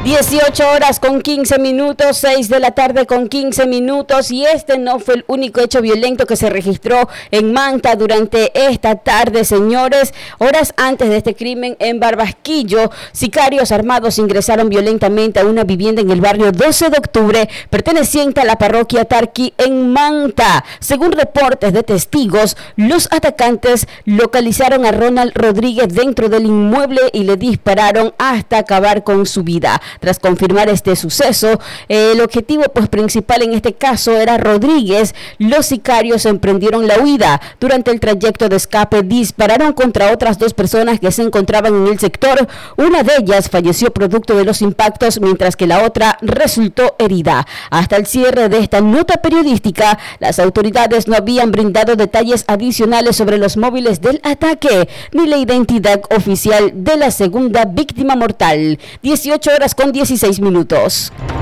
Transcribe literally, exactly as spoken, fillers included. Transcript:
dieciocho horas con quince minutos, seis de la tarde con quince minutos, y este no fue el único hecho violento que se registró en Manta durante esta tarde, señores. Horas antes de este crimen en Barbasquillo, sicarios armados ingresaron violentamente a una vivienda en el barrio doce de octubre, perteneciente a la parroquia Tarqui en Manta. Según reportes de testigos, los atacantes localizaron a Ronald Rodríguez dentro del inmueble y le dispararon hasta acabar con su vida. Tras confirmar este suceso, eh, el objetivo pues principal en este caso era Rodríguez. Los sicarios emprendieron la huida. Durante el trayecto de escape dispararon contra otras dos personas que se encontraban en el sector. Una de ellas falleció producto de los impactos, mientras que la otra resultó herida. Hasta el cierre de esta nota periodística, las autoridades no habían brindado detalles adicionales sobre los móviles del ataque ni la identidad oficial de la segunda víctima mortal. dieciocho horas con dieciséis minutos.